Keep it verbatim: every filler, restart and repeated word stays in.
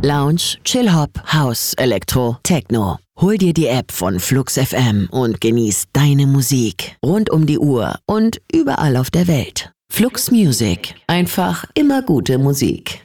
Lounge, Chill-Hop, House, Elektro, Techno. Hol dir die App von Flux F M und genieß deine Musik. Rund um die Uhr und überall auf der Welt. Flux Music. Einfach immer gute Musik.